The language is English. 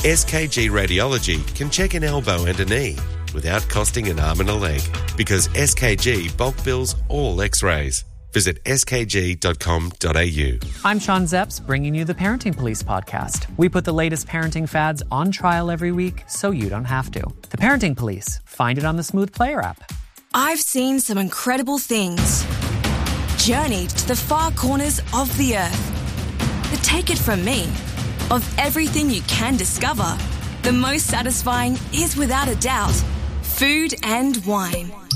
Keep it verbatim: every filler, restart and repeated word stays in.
S K G Radiology can check an elbow and a knee without costing an arm and a leg, because S K G bulk bills all X-rays. Visit s k g dot com dot a u. I'm Sean Zepps, bringing you the Parenting Police podcast. We put the latest parenting fads on trial every week so you don't have to. The Parenting Police. Find it on the Smooth Player app. I've seen some incredible things. Journeyed to the far corners of the earth. But take it from me, of everything you can discover, the most satisfying is without a doubt food and wine.